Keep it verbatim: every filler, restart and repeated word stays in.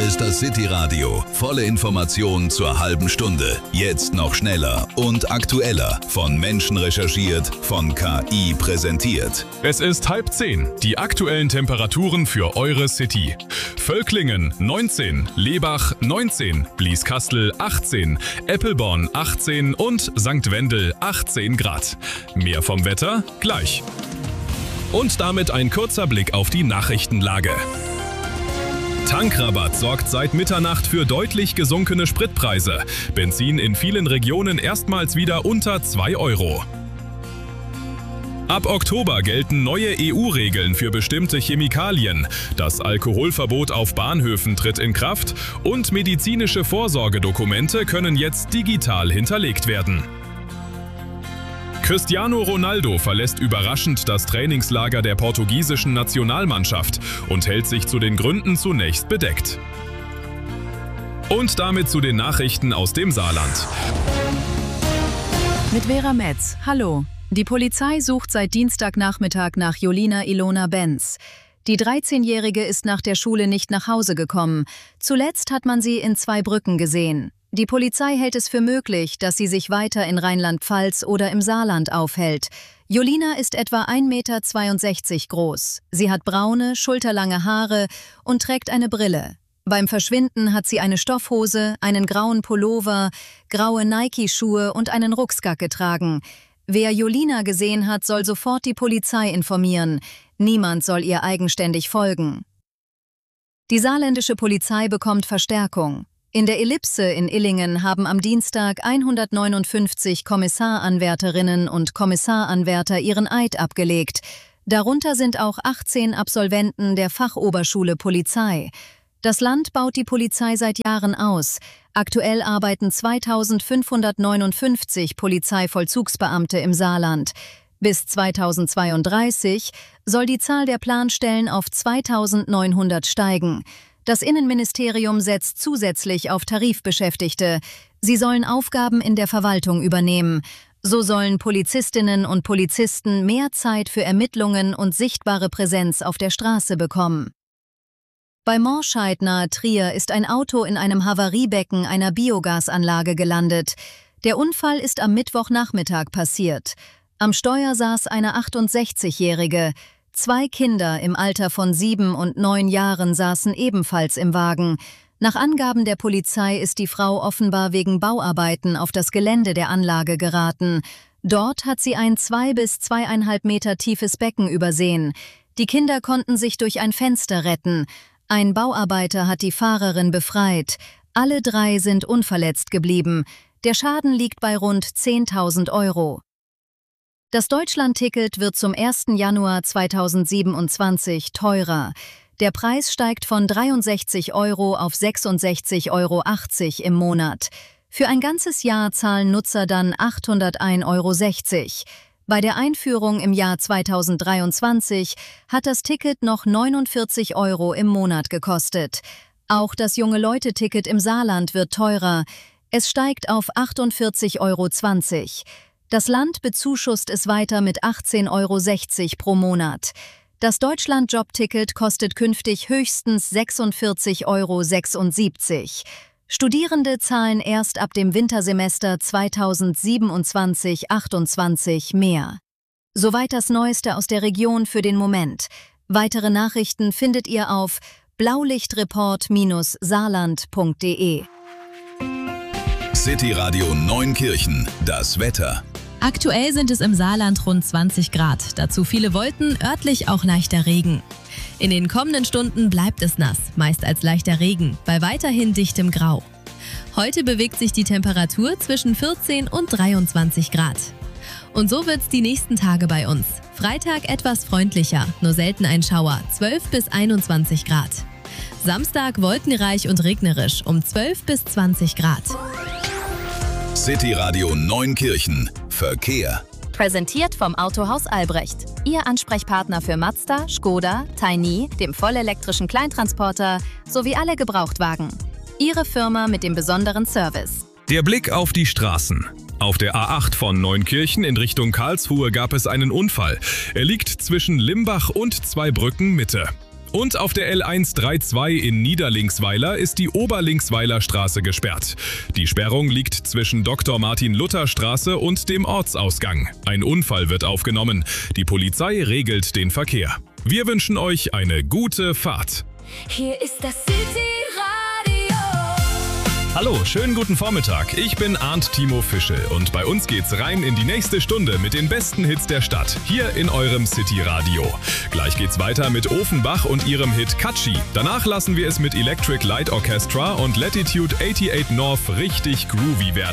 ist das City Radio. Volle Informationen zur halben Stunde. Jetzt noch schneller und aktueller. Von Menschen recherchiert, von K I präsentiert. Es ist halb zehn. Die aktuellen Temperaturen für eure City. Völklingen neunzehn, Lebach neunzehn, Blieskastel achtzehn, Eppelborn achtzehn und Sankt Wendel achtzehn Grad. Mehr vom Wetter gleich. Und damit ein kurzer Blick auf die Nachrichtenlage. Tankrabatt sorgt seit Mitternacht für deutlich gesunkene Spritpreise. Benzin in vielen Regionen erstmals wieder unter zwei Euro. Ab Oktober gelten neue E U-Regeln für bestimmte Chemikalien. Das Alkoholverbot auf Bahnhöfen tritt in Kraft und medizinische Vorsorgedokumente können jetzt digital hinterlegt werden. Cristiano Ronaldo verlässt überraschend das Trainingslager der portugiesischen Nationalmannschaft und hält sich zu den Gründen zunächst bedeckt. Und damit zu den Nachrichten aus dem Saarland. Mit Vera Metz. Hallo. Die Polizei sucht seit Dienstagnachmittag nach Jolina Ilona Benz. Die dreizehnjährige ist nach der Schule nicht nach Hause gekommen. Zuletzt hat man sie in Zweibrücken gesehen. Die Polizei hält es für möglich, dass sie sich weiter in Rheinland-Pfalz oder im Saarland aufhält. Jolina ist etwa ein Meter zweiundsechzig groß. Sie hat braune, schulterlange Haare und trägt eine Brille. Beim Verschwinden hat sie eine Stoffhose, einen grauen Pullover, graue Nike-Schuhe und einen Rucksack getragen. Wer Jolina gesehen hat, soll sofort die Polizei informieren. Niemand soll ihr eigenständig folgen. Die saarländische Polizei bekommt Verstärkung. In der Ellipse in Illingen haben am Dienstag hundertneunundfünfzig Kommissaranwärterinnen und Kommissaranwärter ihren Eid abgelegt. Darunter sind auch achtzehn Absolventen der Fachoberschule Polizei. Das Land baut die Polizei seit Jahren aus. Aktuell arbeiten zweitausendfünfhundertneunundfünfzig Polizeivollzugsbeamte im Saarland. Bis zweitausendzweiunddreißig soll die Zahl der Planstellen auf zweitausendneunhundert steigen. Das Innenministerium setzt zusätzlich auf Tarifbeschäftigte. Sie sollen Aufgaben in der Verwaltung übernehmen. So sollen Polizistinnen und Polizisten mehr Zeit für Ermittlungen und sichtbare Präsenz auf der Straße bekommen. Bei Morscheid nahe Trier ist ein Auto in einem Havariebecken einer Biogasanlage gelandet. Der Unfall ist am Mittwochnachmittag passiert. Am Steuer saß eine achtundsechzigjährige. Zwei Kinder im Alter von sieben und neun Jahren saßen ebenfalls im Wagen. Nach Angaben der Polizei ist die Frau offenbar wegen Bauarbeiten auf das Gelände der Anlage geraten. Dort hat sie ein zwei bis zweieinhalb Meter tiefes Becken übersehen. Die Kinder konnten sich durch ein Fenster retten. Ein Bauarbeiter hat die Fahrerin befreit. Alle drei sind unverletzt geblieben. Der Schaden liegt bei rund zehntausend Euro. Das Deutschland-Ticket wird zum ersten Januar zweitausendsiebenundzwanzig teurer. Der Preis steigt von dreiundsechzig Euro auf sechsundsechzig Euro achtzig im Monat. Für ein ganzes Jahr zahlen Nutzer dann achthundertein Euro sechzig. Bei der Einführung im Jahr zweitausenddreiundzwanzig hat das Ticket noch neunundvierzig Euro im Monat gekostet. Auch das Junge-Leute-Ticket im Saarland wird teurer. Es steigt auf achtundvierzig Euro zwanzig. Das Land bezuschusst es weiter mit achtzehn Euro sechzig pro Monat. Das Deutschland-Job-Ticket kostet künftig höchstens sechsundvierzig Euro sechsundsiebzig. Studierende zahlen erst ab dem Wintersemester zweitausendsiebenundzwanzig achtundzwanzig mehr. Soweit das Neueste aus der Region für den Moment. Weitere Nachrichten findet ihr auf blaulichtreport Bindestrich saarland Punkt de. City Radio Neunkirchen, das Wetter. Aktuell sind es im Saarland rund zwanzig Grad, dazu viele Wolken, örtlich auch leichter Regen. In den kommenden Stunden bleibt es nass, meist als leichter Regen, bei weiterhin dichtem Grau. Heute bewegt sich die Temperatur zwischen vierzehn und dreiundzwanzig Grad. Und so wird's die nächsten Tage bei uns. Freitag etwas freundlicher, nur selten ein Schauer, zwölf bis einundzwanzig Grad. Samstag wolkenreich und regnerisch, um zwölf bis zwanzig Grad. City Radio Neunkirchen. Verkehr. Präsentiert vom Autohaus Albrecht. Ihr Ansprechpartner für Mazda, Skoda, Tiny, dem vollelektrischen Kleintransporter sowie alle Gebrauchtwagen. Ihre Firma mit dem besonderen Service. Der Blick auf die Straßen. Auf der A acht von Neunkirchen in Richtung Karlsruhe gab es einen Unfall. Er liegt zwischen Limbach und Zweibrücken Mitte. Und auf der L hundertzweiunddreißig in Niederlinksweiler ist die Oberlinksweiler Straße gesperrt. Die Sperrung liegt zwischen Doktor Martin Luther Straße und dem Ortsausgang. Ein Unfall wird aufgenommen. Die Polizei regelt den Verkehr. Wir wünschen euch eine gute Fahrt. Hier ist das City-Radio. Hallo, schönen guten Vormittag. Ich bin Arndt Timo Fischel und bei uns geht's rein in die nächste Stunde mit den besten Hits der Stadt, hier in eurem City-Radio. Gleich geht's weiter mit Ofenbach und ihrem Hit Katschi. Danach lassen wir es mit Electric Light Orchestra und Latitude achtundachtzig North richtig groovy werden.